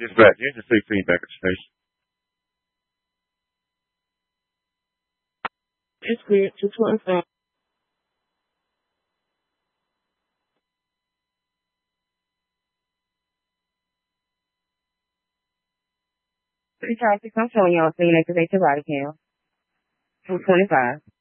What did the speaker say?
Dispatch, engine 16 back at the station. It's clear. 225. Three traffic, I'm telling y'all, so you activate your body cam. 225.